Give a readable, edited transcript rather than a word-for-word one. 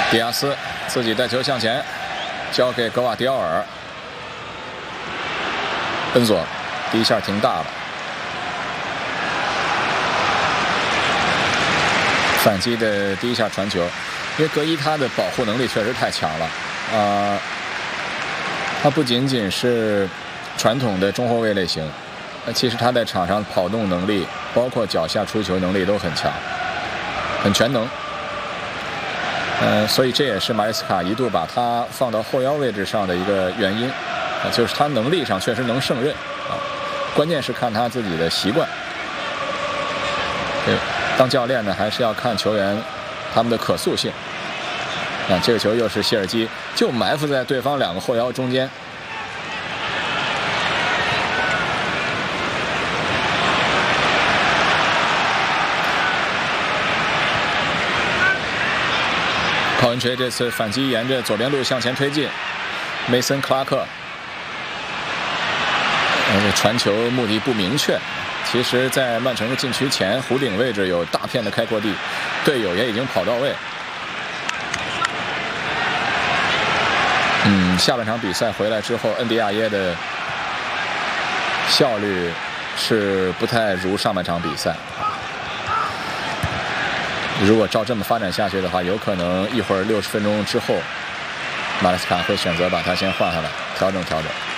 迪亚斯自己带球向前，交给格瓦迪奥尔。恩佐第一下停大了，反击的第一下传球，因为格伊他的保护能力确实太强了他不仅仅是传统的中后卫类型，其实他在场上跑动能力，包括脚下出球能力都很强，很全能。所以这也是马雷斯卡一度把他放到后腰位置上的一个原因，就是他能力上确实能胜任关键是看他自己的习惯。当教练呢，还是要看球员他们的可塑性。这个球又是谢尔基，就埋伏在对方2个后腰中间。考文垂这次反击沿着左边路向前推进，梅森·克拉克，传球目的不明确。其实，在曼城的禁区前弧顶位置有大片的开阔地，队友也已经跑到位。下半场比赛回来之后，恩迪亚耶的效率是不太如上半场比赛。如果照这么发展下去的话，有可能一会儿60分钟之后，马雷斯卡会选择把他先换下来，调整调整。